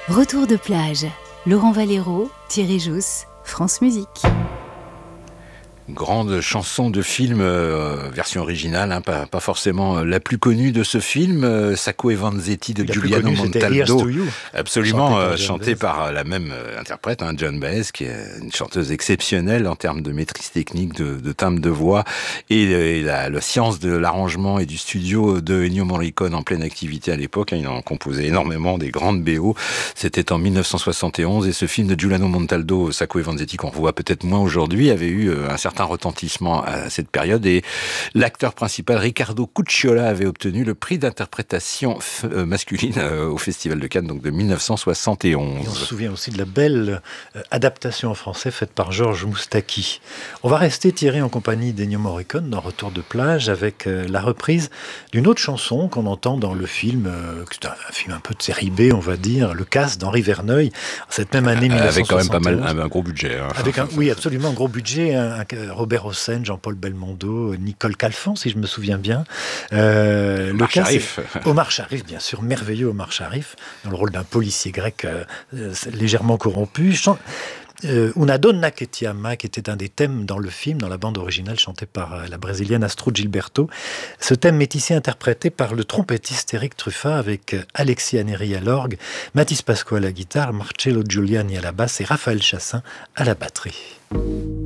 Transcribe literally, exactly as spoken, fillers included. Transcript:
Retour de plage. Laurent Valero, Thierry Jousse, France Musique. Grande chanson de film, euh, version originale, hein, pas, pas forcément la plus connue de ce film, euh, Sacco e Vanzetti de la Giuliano connue, Montaldo, absolument euh, chanté par, par la même euh, interprète, hein, Joan Baez, qui est une chanteuse exceptionnelle en termes de maîtrise technique, de, de timbre de voix et, et la, la science de l'arrangement et du studio de Ennio Morricone en pleine activité à l'époque. Hein, il en composait énormément des grandes B O. C'était en dix-neuf cent soixante et onze et ce film de Giuliano Montaldo, Sacco e Vanzetti, qu'on voit peut-être moins aujourd'hui, avait eu euh, un certain un retentissement à cette période et l'acteur principal Riccardo Cucciola avait obtenu le prix d'interprétation f- masculine euh, au Festival de Cannes donc de dix-neuf cent soixante et onze. Et on se souvient aussi de la belle euh, adaptation en français faite par Georges Moustaki. On va rester Thierry en compagnie d'Ennio Morricone dans Retour de plage avec euh, la reprise d'une autre chanson qu'on entend dans le film, euh, c'est un, un film un peu de série B on va dire, Le Casse d'Henri Verneuil, cette même année mille neuf cent soixante et onze. Avec quand même pas mal un, un gros budget. Hein. Avec un, oui absolument un gros budget, un, un, Robert Hossein, Jean-Paul Belmondo, Nicole Calfan, si je me souviens bien. Euh, Omar Sharif. Omar Sharif, bien sûr, merveilleux Omar Sharif, dans le rôle d'un policier grec euh, légèrement corrompu. Chant... Euh, Una donna che ti ama, qui était un des thèmes dans le film, dans la bande originale chantée par euh, la brésilienne Astrud Gilberto. Ce thème est ici interprété par le trompettiste Eric Truffat avec euh, Alexis Aneri à l'orgue, Mathis Pascoe à la guitare, Marcello Giuliani à la basse et Raphaël Chassin à la batterie.